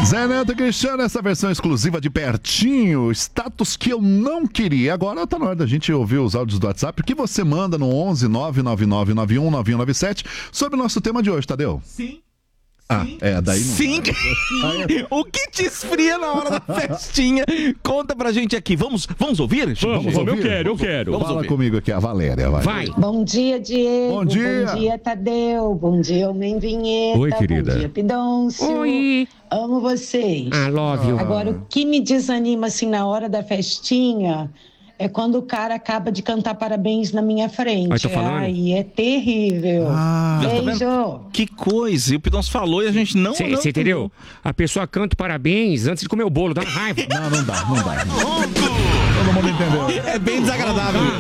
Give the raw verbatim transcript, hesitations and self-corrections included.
Zé Neto e Cristiano, essa versão exclusiva de Pertinho, status que eu não queria. Agora tá na hora da gente ouvir os áudios do WhatsApp que você manda no onze nove nove nove nove um nove um nove sete sobre o nosso tema de hoje, Tadeu. Sim. Ah, é, daí não. Sim. O que te esfria na hora da festinha? Conta pra gente aqui. Vamos, vamos ouvir? Vamos, vamos eu quero, eu quero. Vamos Fala ouvir. comigo aqui, a Valéria. Vai. Vai. Bom dia, Diego. Bom dia. Bom dia, Tadeu. Bom dia, Homem Vinheta. Oi, querida. Bom dia, Pidoncio. Oi. Amo vocês. I love you. Agora, o que me desanima, assim, na hora da festinha é quando o cara acaba de cantar parabéns na minha frente. Ai, tô falando. Ai, é terrível. Ah, Beijo. Que coisa. E o Pidoncio falou e a gente não... não Você entendeu? A pessoa canta parabéns antes de comer o bolo, dá uma raiva. Não, não dá, não dá. Todo mundo entendeu. É bem desagradável.